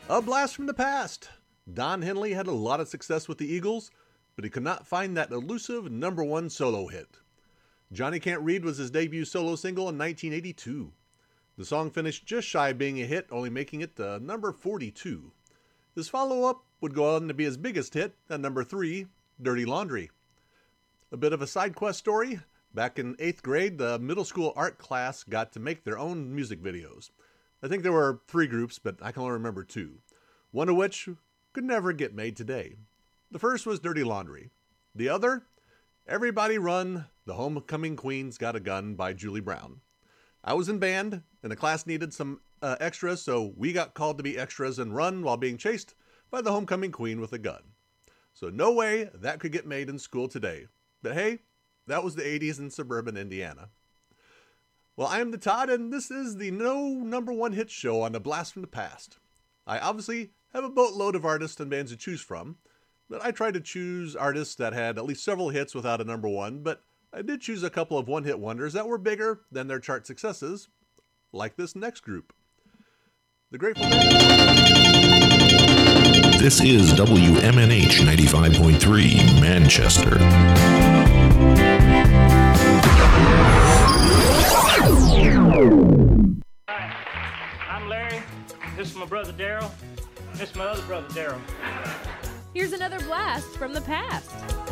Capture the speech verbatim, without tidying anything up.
A blast from the past. Don Henley had a lot of success with the Eagles, but he could not find that elusive number one solo hit. Johnny Can't Read was his debut solo single in nineteen eighty-two. The song finished just shy of being a hit, only making it to number forty-two. His follow-up would go on to be his biggest hit at number three, Dirty Laundry. A bit of a side quest story. Back in eighth grade, the middle school art class got to make their own music videos. I think there were three groups, but I can only remember two. One of which could never get made today. The first was Dirty Laundry. The other, Everybody Run, The Homecoming Queen's Got a Gun by Julie Brown. I was in band, and the class needed some uh, extras, so we got called to be extras and run while being chased by the homecoming queen with a gun. So no way that could get made in school today. But hey, that was the eighties in suburban Indiana. Well, I am the Todd, and this is the no number one hit show on the Blast from the Past. I obviously have a boatload of artists and bands to choose from, but I tried to choose artists that had at least several hits without a number one, but I did choose a couple of one-hit wonders that were bigger than their chart successes, like this next group. The Grateful Dead. This is W M N H ninety-five point three, Manchester. Hi, I'm Larry. This is my brother Daryl. This is my other brother Daryl. Here's another blast from the past.